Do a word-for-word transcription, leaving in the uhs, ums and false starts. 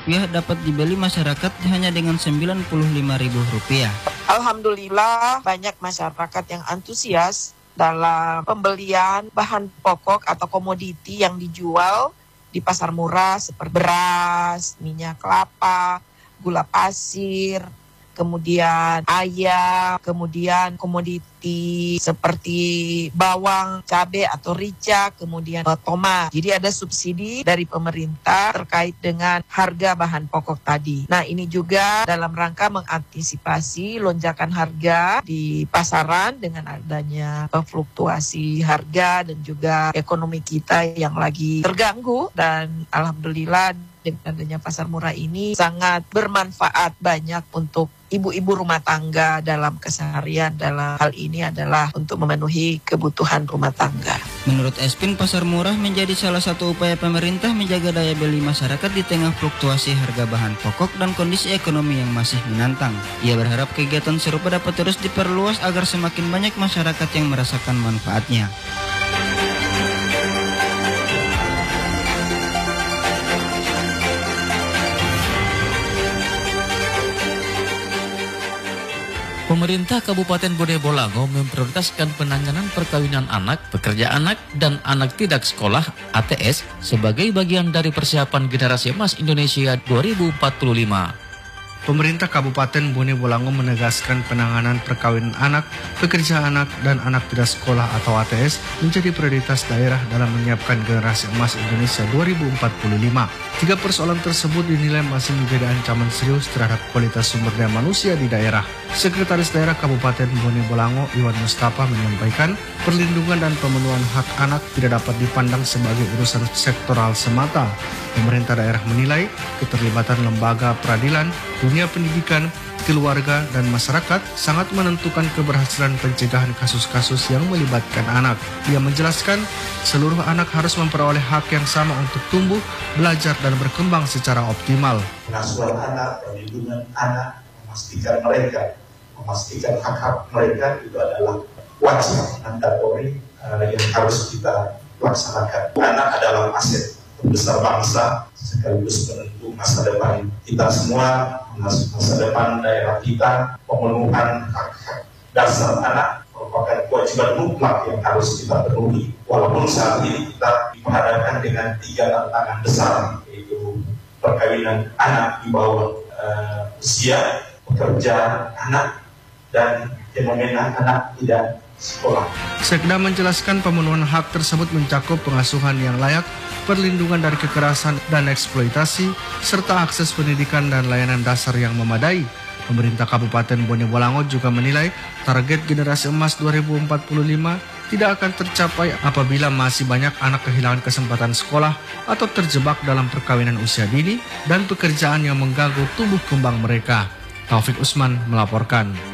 rupiah dapat dibeli masyarakat hanya dengan sembilan puluh lima ribu rupiah. Alhamdulillah banyak masyarakat yang antusias dalam pembelian bahan pokok atau komoditi yang dijual di pasar murah seperti beras, minyak kelapa, gula pasir, kemudian ayam, kemudian komoditi seperti bawang, cabai atau rica, kemudian tomat. Jadi ada subsidi dari pemerintah terkait dengan harga bahan pokok tadi. Nah, ini juga dalam rangka mengantisipasi lonjakan harga di pasaran dengan adanya fluktuasi harga dan juga ekonomi kita yang lagi terganggu, dan alhamdulillah dengan adanya pasar murah ini sangat bermanfaat banyak untuk ibu-ibu rumah tangga dalam keseharian. Dalam hal ini adalah untuk memenuhi kebutuhan rumah tangga. Menurut Espin, pasar murah menjadi salah satu upaya pemerintah menjaga daya beli masyarakat di tengah fluktuasi harga bahan pokok dan kondisi ekonomi yang masih menantang. Ia berharap kegiatan serupa dapat terus diperluas agar semakin banyak masyarakat yang merasakan manfaatnya. Pemerintah Kabupaten Bone Bolango memprioritaskan penanganan perkawinan anak, pekerja anak, dan anak tidak sekolah A T S sebagai bagian dari persiapan generasi emas Indonesia dua ribu empat puluh lima. Pemerintah Kabupaten Bone Bolango menegaskan penanganan perkawinan anak, pekerja anak, dan anak tidak sekolah atau A T S menjadi prioritas daerah dalam menyiapkan generasi emas Indonesia dua ribu empat puluh lima. Tiga persoalan tersebut dinilai masih menjadi ancaman serius terhadap kualitas sumber daya manusia di daerah. Sekretaris Daerah Kabupaten Bone Bolango, Iwan Mustafa, menyampaikan perlindungan dan pemenuhan hak anak tidak dapat dipandang sebagai urusan sektoral semata. Pemerintah daerah menilai keterlibatan lembaga peradilan, dunia pendidikan, keluarga, dan masyarakat sangat menentukan keberhasilan pencegahan kasus-kasus yang melibatkan anak. Ia menjelaskan seluruh anak harus memperoleh hak yang sama untuk tumbuh, belajar, dan berkembang secara optimal. Pengasuhan anak, perlindungan anak, memastikan mereka, memastikan hak-hak mereka itu adalah wajib mandatori uh, yang harus kita laksanakan. Anak adalah aset besar bangsa, sekaligus penentu masa depan kita semua, masa depan daerah kita. Pemenuhan hak-hak dasar anak merupakan kewajiban mutlak yang harus kita penuhi. Walaupun saat ini kita dihadapkan dengan tiga tantangan besar, yaitu perkawinan anak di bawah uh, usia, pekerja anak, dan fenomena anak tidak sekolah. Sekda menjelaskan pemenuhan hak tersebut mencakup pengasuhan yang layak, perlindungan dari kekerasan dan eksploitasi, serta akses pendidikan dan layanan dasar yang memadai. Pemerintah Kabupaten Bone Bolango juga menilai target generasi emas dua ribu empat puluh lima tidak akan tercapai apabila masih banyak anak kehilangan kesempatan sekolah atau terjebak dalam perkawinan usia dini dan pekerjaan yang mengganggu tumbuh kembang mereka. Taufik Usman melaporkan.